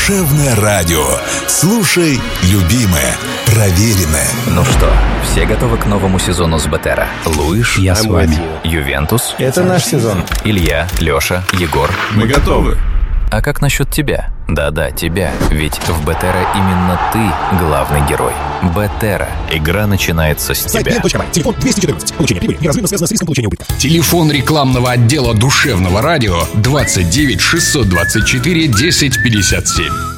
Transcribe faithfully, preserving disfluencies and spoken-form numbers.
Душевное радио. Слушай, любимое, проверенное. Ну что, все готовы к новому сезону с Бетера? Луиш, я с вами. Ювентус, это наш сезон. Илья, Леша, Егор. Мы готовы. А как насчет тебя? Да-да, тебя. Ведь в Бетера именно ты главный герой. Бетера. Игра начинается с тебя. Сайт телефон двести четырнадцать. Получение прибыли неразрывно связано с риском получения убытка. Телефон рекламного отдела Душевного радио двадцать девять шестьсот двадцать четыре десять пятьдесят семь.